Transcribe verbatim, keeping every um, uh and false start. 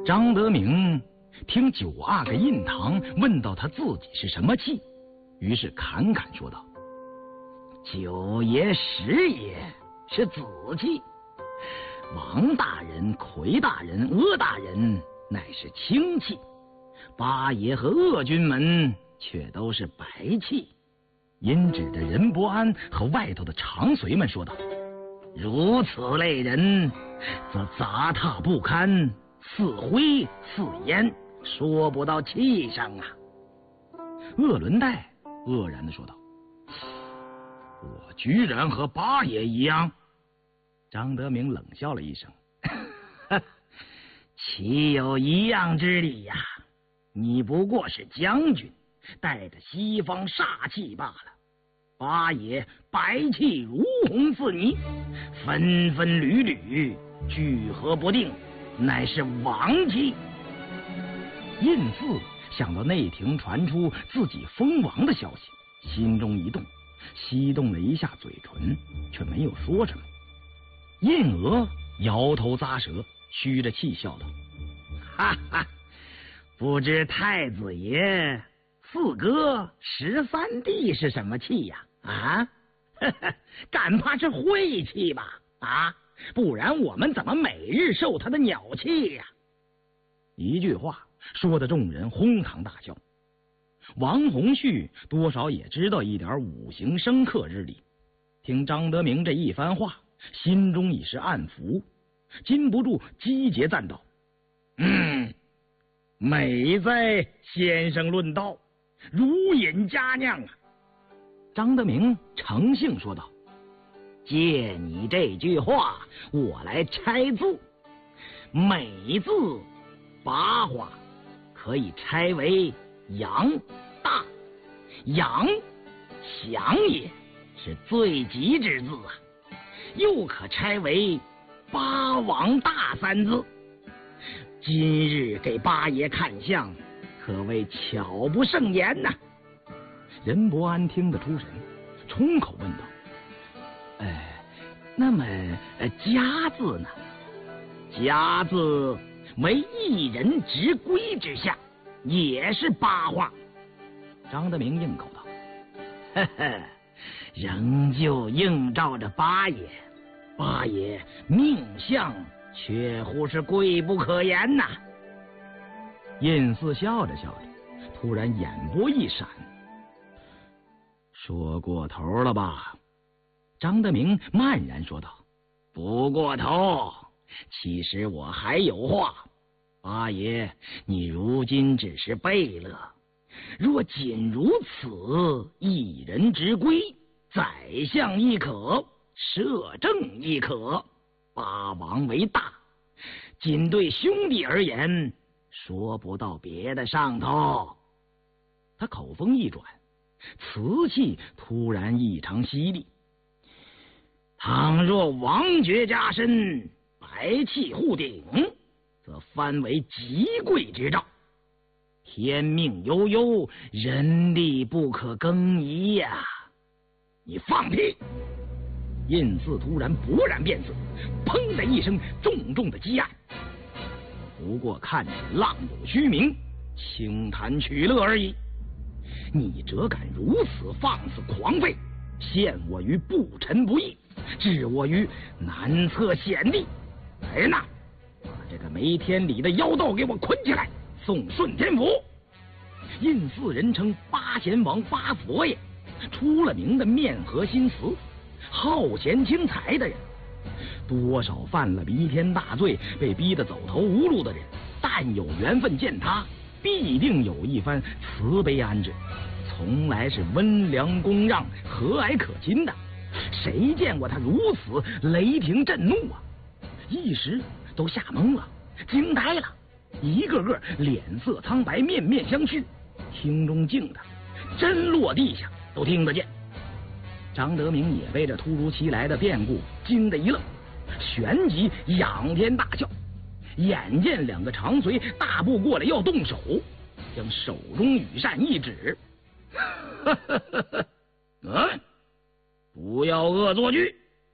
张德明听九阿哥印堂问到他自己是什么气，于是侃侃说道：九爷十爷是子气，王大人、魁大人、阿大人乃是清气，八爷和鄂军门却都是白气。因指着任伯安和外头的长随们说道：如此类人，则杂沓不堪，似灰似烟，说不到气上啊。鄂伦岱愕然地说道：我居然和八爷一样。张德明冷笑了一声：岂有一样之理呀？你不过是将军，带着西方煞气罢了。八爷白气如虹似泥，分分缕缕，聚合不定，乃是王气。胤祀想到内廷传出自己封王的消息，心中一动，翕动了一下嘴唇，却没有说什么。胤娥摇头咂舌，虚着气笑道：哈哈，不知太子爷、四哥、十三弟是什么气呀？啊，呵呵，敢怕是晦气吧？啊，不然我们怎么每日受他的鸟气呀？一句话说的众人哄堂大笑。王洪旭多少也知道一点五行生克之理，听张德明这一番话，心中已是暗服，禁不住击节赞道：嗯，美哉先生论道，如饮佳酿啊。张德明诚信说道：借你这句话，我来拆字。美字八画可以拆为阳大，阳祥也，是最吉之字啊。又可拆为八王大三字。今日给八爷看相，可谓巧不胜言呐、啊。任伯安听得出神，冲口问道：哎，那么家字呢？家字为一人执圭之下，也是八画。张德明应口道：呵呵，仍旧映照着八爷，八爷命相确乎是贵不可言呐、啊。胤祀笑着笑着，突然眼波一闪：说过头了吧？张德明漫然说道：不过头，其实我还有话。八爷，你如今只是贝勒，若仅如此，一人执圭，宰相亦可，摄政亦可，八王为大。仅对兄弟而言，说不到别的上头。他口风一转，瓷气突然异常犀利。倘若王爵加身，白气护顶，则翻为极贵之兆。天命悠悠，人力不可更移呀、啊！你放屁！胤祀突然勃然变色，砰的一声重重的击案。不过看你浪有虚名，轻谈取乐而已。你辄敢如此放肆狂吠，陷我于不臣不义，置我于难测险地。来人呐，把这个没天理的妖道给我捆起来，送顺天府。胤祀人称八贤王八佛爷，出了名的面和心慈，好贤轻财的人。多少犯了弥天大罪，被逼得走投无路的人，但有缘分见他，必定有一番慈悲安置，从来是温良恭让、和蔼可亲的。谁见过他如此雷霆震怒啊？一时都吓懵了，惊呆了，一个个脸色苍白，面面相觑，厅中静的真落地下都听得见。张德明也被这突如其来的变故惊得一愣，旋即仰天大笑。眼见两个长随大步过来要动手，将手中羽扇一指：“嗯，不要恶作剧，